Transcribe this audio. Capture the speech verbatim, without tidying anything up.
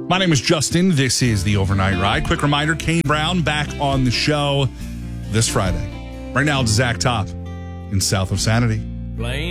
My name is Justin. This is the Overnight Ride. Quick reminder, Kane Brown back on the show this Friday. Right now, it's Zach Top in South of Sanity. Blame